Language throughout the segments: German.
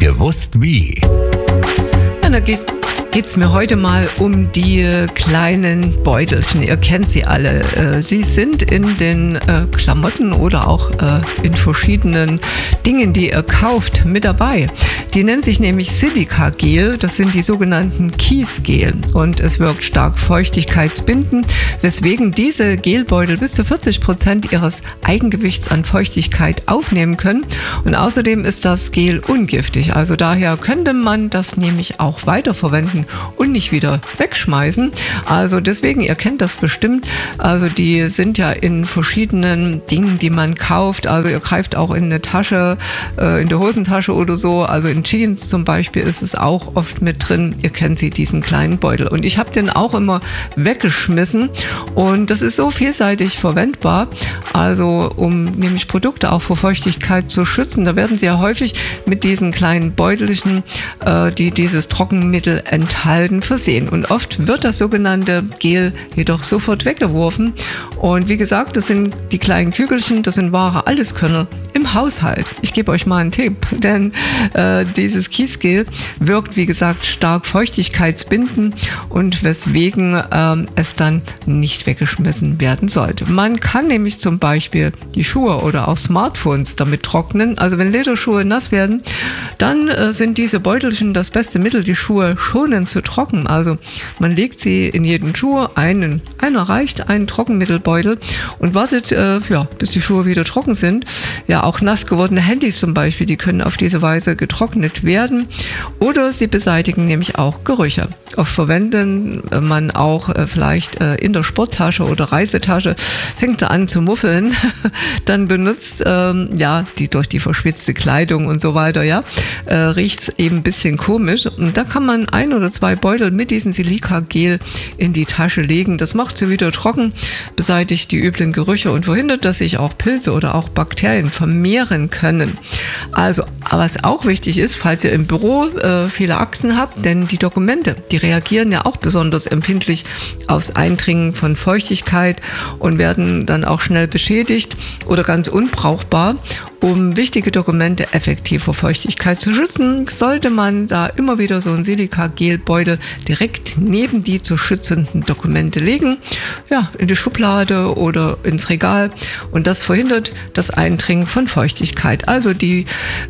Gewusst wie. Ja, da geht's mir heute mal um die kleinen Beutelchen. Ihr kennt sie alle. Sie sind in den Klamotten oder auch in verschiedenen Dingen, die ihr kauft, mit dabei. Die nennen sich nämlich Silikagel. Das sind die sogenannten Kiesgel. Und es wirkt stark feuchtigkeitsbindend, weswegen diese Gelbeutel bis zu 40% ihres Eigengewichts an Feuchtigkeit aufnehmen können. Und außerdem ist das Gel ungiftig. Also daher könnte man das nämlich auch weiterverwenden und nicht wieder wegschmeißen. Also deswegen, ihr kennt das bestimmt. Also die sind ja in verschiedenen Dingen, die man kauft. Also ihr greift auch in eine Tasche, in der Hosentasche oder so. Also in Jeans zum Beispiel ist es auch oft mit drin. Ihr kennt sie, diesen kleinen Beutel. Und ich habe den auch immer weggeschmissen. Und das ist so vielseitig verwendbar. Also um nämlich Produkte auch vor Feuchtigkeit zu schützen. Da werden sie ja häufig mit diesen kleinen Beutelchen, die dieses Trockenmittel enthalten, versehen. Und oft wird das sogenannte Gel jedoch sofort weggeworfen. Und wie gesagt, das sind die kleinen Kügelchen, das sind wahre Alleskönner im Haushalt. Ich gebe euch mal einen Tipp, denn dieses Kiesgel wirkt, wie gesagt, stark feuchtigkeitsbindend und weswegen es dann nicht weggeschmissen werden sollte. Man kann nämlich zum Beispiel die Schuhe oder auch Smartphones damit trocknen. Also wenn Lederschuhe nass werden, dann sind diese Beutelchen das beste Mittel, die Schuhe schonend zu trocknen. Also man legt sie in jeden Schuh, einer reicht, einen Trockenmittelbeutel und wartet, bis die Schuhe wieder trocken sind. Ja, auch nass gewordene Handys zum Beispiel, die können auf diese Weise getrocknet werden. Oder sie beseitigen nämlich auch Gerüche. Oft verwenden man auch vielleicht in der Sporttasche oder Reisetasche, fängt sie an zu muffeln, dann benutzt die durch die verschwitzte Kleidung und so weiter, riecht es eben ein bisschen komisch. Und da kann man 1 oder 2 Beutel mit diesem Silikagel in die Tasche legen. Das macht sie wieder trocken, beseitigt die üblen Gerüche und verhindert, dass sich auch Pilze oder auch Bakterien vermehren können. Also, was auch wichtig ist, falls ihr im Büro viele Akten habt, denn die Dokumente, die reagieren ja auch besonders empfindlich aufs Eindringen von Feuchtigkeit und werden dann auch schnell beschädigt oder ganz unbrauchbar. Um wichtige Dokumente effektiv vor Feuchtigkeit zu schützen, sollte man da immer wieder so einen Silikagelbeutel direkt neben die zu schützenden Dokumente legen, in die Schublade oder ins Regal, und das verhindert das Eindringen von Feuchtigkeit. Also die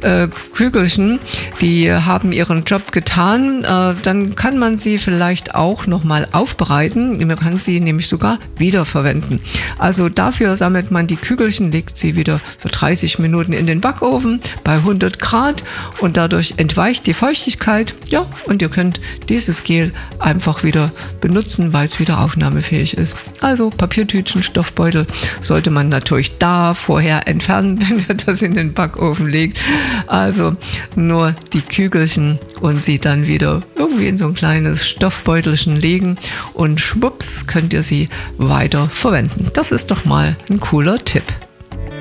Kügelchen, die haben ihren Job getan, dann kann man sie vielleicht auch nochmal aufbereiten, man kann sie nämlich sogar wiederverwenden. Also dafür sammelt man die Kügelchen, legt sie wieder für 30 Minuten in den Backofen bei 100 Grad und dadurch entweicht die Feuchtigkeit. Ja, und ihr könnt dieses Gel einfach wieder benutzen, weil es wieder aufnahmefähig ist. Also Papiertütchen, Stoffbeutel sollte man natürlich da vorher entfernen, wenn ihr das in den Backofen legt. Also nur die Kügelchen und sie dann wieder irgendwie in so ein kleines Stoffbeutelchen legen und schwupps könnt ihr sie weiter verwenden. Das ist doch mal ein cooler Tipp.